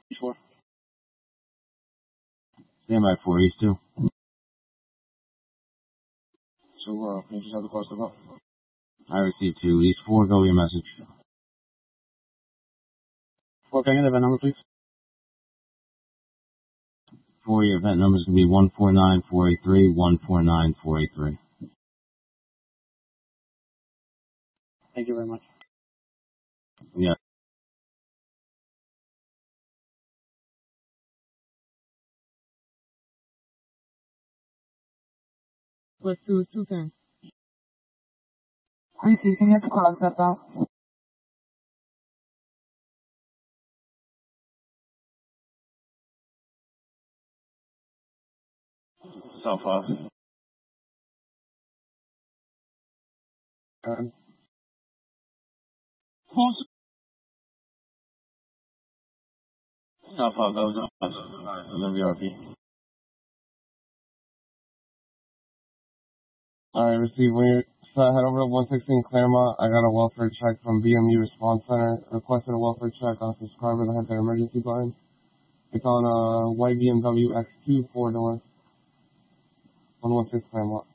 4. Stand by for East 2. So, can you just have the call step up? I received 2. East 4, go your message. 4, can I get the event number, please? 4, your event number is going to be 149483, 149483. Thank you very much. Yeah. Let's do it 210. Please, you can get the call step out. South 5. Close. South 5, that was on VRP. I received when so I head over to 116 Claremont. I got a welfare check from BMU Response Center. Requested a welfare check on a subscriber that had their emergency button. It's on a white BMW X2 4-door. 116 Claremont.